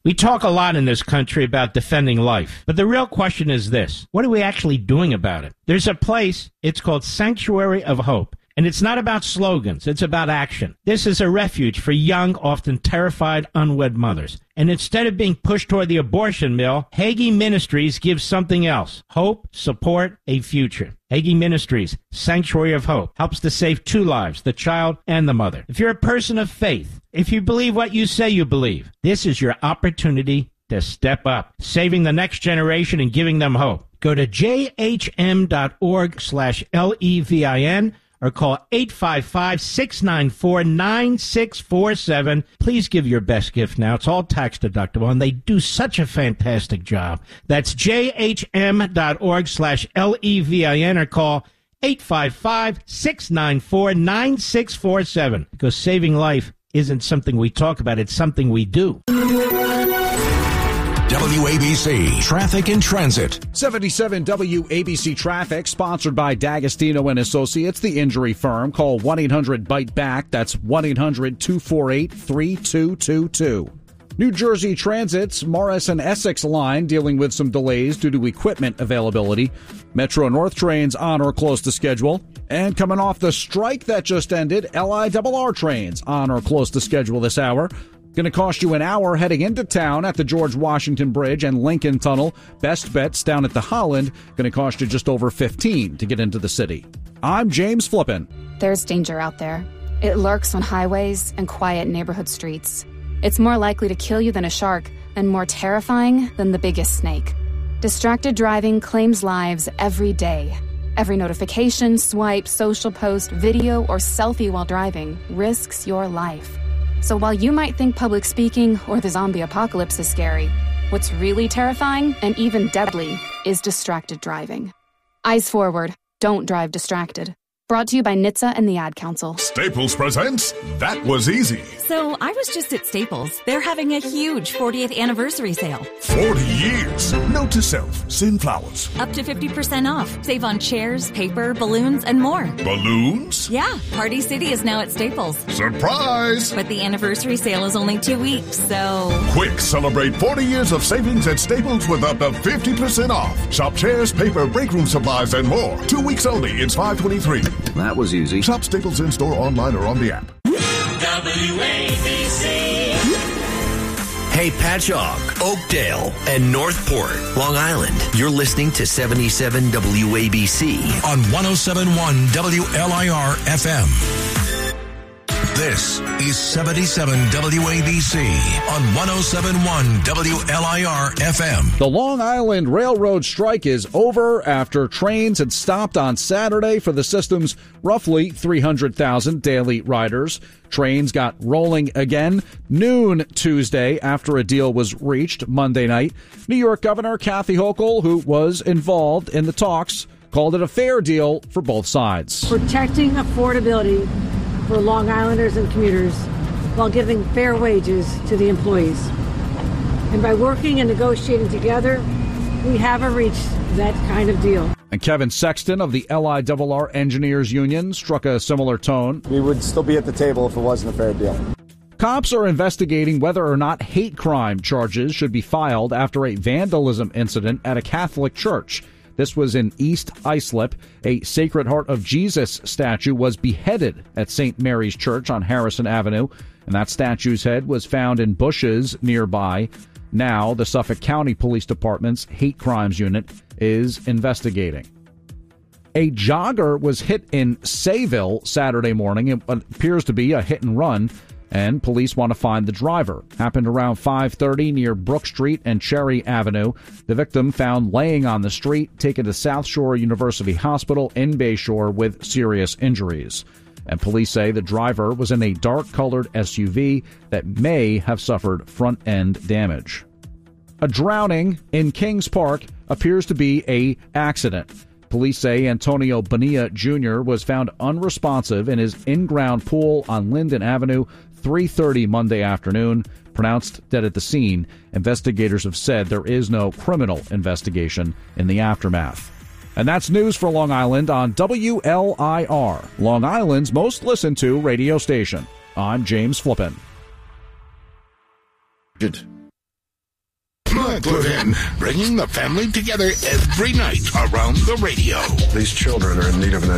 We talk a lot in this country about defending life, but the real question is this: what are we actually doing about it? There's a place, it's called Sanctuary of Hope. And it's not about slogans, it's about action. This is a refuge for young, often terrified, unwed mothers. And instead of being pushed toward the abortion mill, Hagee Ministries gives something else: hope, support, a future. Hagee Ministries, Sanctuary of Hope, helps to save 2 lives, the child and the mother. If you're a person of faith, if you believe what you say you believe, this is your opportunity to step up, saving the next generation and giving them hope. Go to jhm.org/LEVIN or call 855-694-9647. Please give your best gift now. It's all tax deductible, and they do such a fantastic job. That's jhm.org/LEVIN or call 855-694-9647. Because saving life isn't something we talk about, it's something we do. WABC Traffic and Transit. 77 WABC Traffic, sponsored by D'Agostino and Associates, the injury firm. Call 1-800-BITE-BACK. That's 1-800-248-3222. New Jersey Transit's Morris and Essex line dealing with some delays due to equipment availability. Metro North trains on or close to schedule. And coming off the strike that just ended, LIRR trains on or close to schedule this hour. Going to cost you an hour heading into town at the George Washington Bridge and Lincoln Tunnel. Best Bets down at the Holland. Going to cost you just over $15 to get into the city. I'm James Flippin. There's danger out there. It lurks on highways and quiet neighborhood streets. It's more likely to kill you than a shark and more terrifying than the biggest snake. Distracted driving claims lives every day. Every notification, swipe, social post, video, or selfie while driving risks your life. So while you might think public speaking or the zombie apocalypse is scary, what's really terrifying and even deadly is distracted driving. Eyes forward. Don't drive distracted. Brought to you by NHTSA and the Ad Council. Staples presents That Was Easy. So I was just at Staples. They're having a huge 40th anniversary sale. 40 years. Note to self, send flowers. Up to 50% off. Save on chairs, paper, balloons, and more. Balloons? Yeah, Party City is now at Staples. Surprise! But the anniversary sale is only 2 weeks, so... Quick, celebrate 40 years of savings at Staples with up to 50% off. Shop chairs, paper, break room supplies, and more. 2 weeks only. It's $5.23. That was easy. Shop Staples in-store, online, or on the app. WABC. Hey, Patchogue, Oakdale, and Northport, Long Island. You're listening to 77 WABC on 107.1 WLIR FM. This is 77 WABC on 107.1 WLIR FM. The Long Island Railroad strike is over after trains had stopped on Saturday for the system's roughly 300,000 daily riders. Trains got rolling again noon Tuesday after a deal was reached Monday night. New York Governor Kathy Hochul, who was involved in the talks, called it a fair deal for both sides. Protecting affordability for Long Islanders and commuters while giving fair wages to the employees. And by working and negotiating together, we haven't reached that kind of deal. And Kevin Sexton of the LIRR Engineers Union struck a similar tone. We would still be at the table if it wasn't a fair deal. Cops are investigating whether or not hate crime charges should be filed after a vandalism incident at a Catholic church. This was in East Islip. A Sacred Heart of Jesus statue was beheaded at St. Mary's Church on Harrison Avenue, and that statue's head was found in bushes nearby. Now, the Suffolk County Police Department's Hate Crimes Unit is investigating. A jogger was hit in Sayville Saturday morning. It appears to be a hit and run, and police want to find the driver. Happened around 5:30 near Brook Street and Cherry Avenue. The victim found laying on the street, taken to South Shore University Hospital in Bayshore with serious injuries. And police say the driver was in a dark-colored SUV that may have suffered front-end damage. A drowning in Kings Park appears to be an accident. Police say Antonio Bonilla Jr. was found unresponsive in his in-ground pool on Linden Avenue 3:30 Monday afternoon, pronounced dead at the scene. Investigators have said there is no criminal investigation in the aftermath. And that's news for Long Island on WLIR, Long Island's most listened to radio station. I'm James Flippin. Mama Gluten, bringing the family together every night around the radio. These children are in need of an